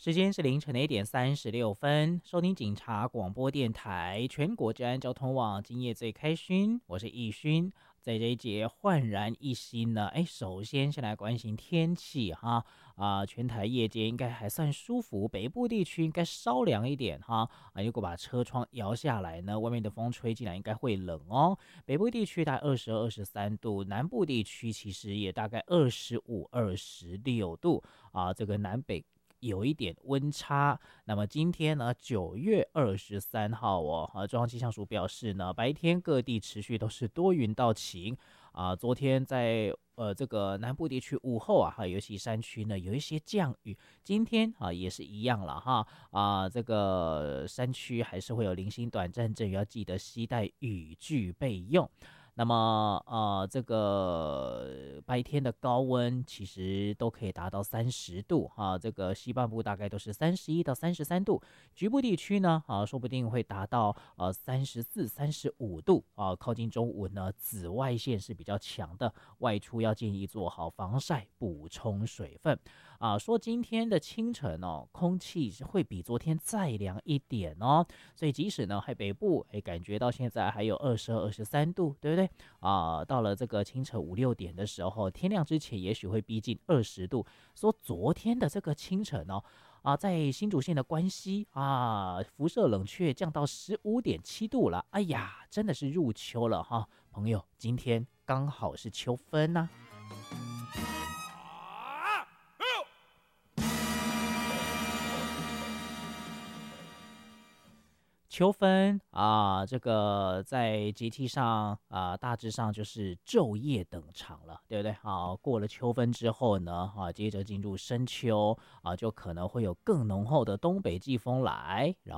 时间是凌晨的1点36分，收听警察广播电台全国治安交通网，今夜最开勋，我是易勋。在这一节焕然一新呢，首先先来关心天气哈全台夜间应该还算舒服，北部地区应该稍凉一点哈如果把车窗摇下来呢，外面的风吹进来应该会冷哦。北部地区大概22、23度，南部地区其实也大概25、26度这个南北有一点温差。那么今天呢9月23号中央气象署表示呢，白天各地持续都是多云到晴昨天在这个南部地区午后尤其山区呢有一些降雨，今天也是一样了这个山区还是会有零星短暂阵雨，要记得携带雨具备用。那么这个白天的高温其实都可以达到30度这个西半部大概都是31到33度，局部地区呢说不定会达到34、35度靠近中午呢，紫外线是比较强的，外出要建议做好防晒，补充水分说今天的清晨空气会比昨天再凉一点所以即使呢北部感觉到现在还有22、23度，对不对到了这个清晨5、6点的时候，天亮之前也许会逼近20度。说昨天的这个清晨在新竹县的关西辐射冷却降到15.7度了，哎呀，真的是入秋了朋友，今天刚好是秋分秋分这个在节气上大致上就是昼夜等长了，对不对过了秋分之后呢接着进入深秋就可能会有更浓厚的东北季风来，然后